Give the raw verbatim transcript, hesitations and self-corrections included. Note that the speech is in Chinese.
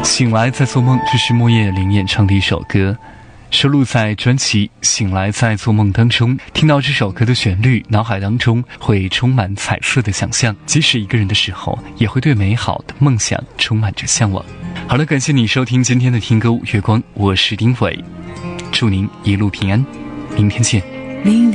醒来在做梦，这是莫叶玲演唱的一首歌，收录在专辑《醒来在做梦》当中。听到这首歌的旋律，脑海当中会充满彩色的想象，即使一个人的时候，也会对美好的梦想充满着向往。好了，感谢你收听今天的听歌月光，我是丁伟，祝您一路平安，明天见。